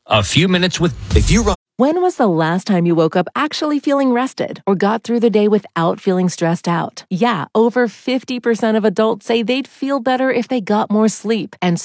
A few minutes with if you run. When was the last time you woke up actually feeling rested or got through the day without feeling stressed out? Yeah, over 50% of adults say they'd feel better if they got more sleep, and